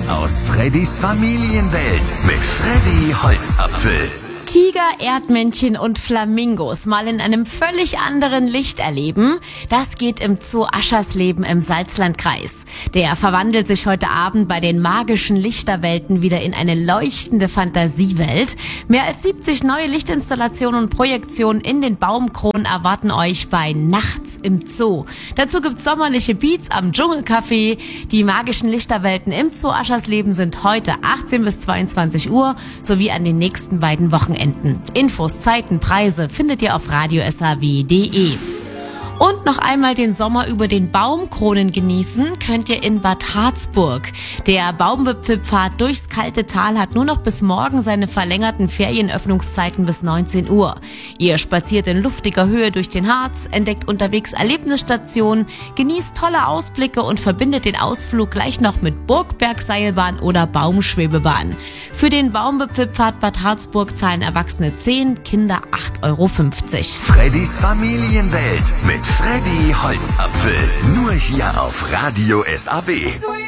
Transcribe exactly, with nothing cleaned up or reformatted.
aus Freddys Familienwelt mit Freddy Holzapfel. Tiger, Erdmännchen und Flamingos mal in einem völlig anderen Licht erleben, das geht im Zoo Aschersleben im Salzlandkreis. Der verwandelt sich heute Abend bei den magischen Lichterwelten wieder in eine leuchtende Fantasiewelt. Mehr als siebzig neue Lichtinstallationen und Projektionen in den Baumkronen erwarten euch bei Nachts im Zoo. Dazu gibt's sommerliche Beats am Dschungelcafé. Die magischen Lichterwelten im Zoo Aschersleben sind heute achtzehn bis zweiundzwanzig Uhr sowie an den nächsten beiden Wochenenden. Infos, Zeiten, Preise findet ihr auf radio s h w punkt d e. Und noch einmal den Sommer über den Baumkronen genießen könnt ihr in Bad Harzburg. Der Baumwipfelpfad durchs kalte Tal hat nur noch bis morgen seine verlängerten Ferienöffnungszeiten bis neunzehn Uhr. Ihr spaziert in luftiger Höhe durch den Harz, entdeckt unterwegs Erlebnisstationen, genießt tolle Ausblicke und verbindet den Ausflug gleich noch mit Burgbergseilbahn oder Baumschwebebahn. Für den Baumwipfelpfad Bad Harzburg zahlen Erwachsene zehn, Kinder acht Euro fünfzig. Freddys Familienwelt mit Freddy Holzapfel. Nur hier auf Radio S A B.